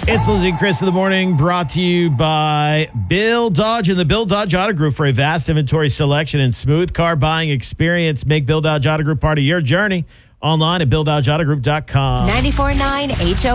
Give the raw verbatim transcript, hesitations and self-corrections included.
It's Lindsay and Chris in the morning, brought to you by Bill Dodge and the Bill Dodge Auto Group. For a vast inventory selection and smooth car buying experience, make Bill Dodge Auto Group part of your journey. Online at bill dodge auto group dot com. ninety-four point nine H O